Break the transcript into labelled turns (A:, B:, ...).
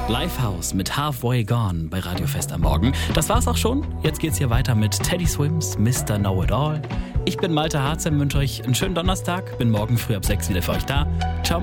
A: Lifehouse mit Halfway Gone bei Radio Fest am Morgen. Das war's auch schon. Jetzt geht's hier weiter mit Teddy Swims, Mr. Know-It-All. Ich bin Malte Harzem, wünsche euch einen schönen Donnerstag. Bin morgen früh ab 6 wieder für euch da. Ciao.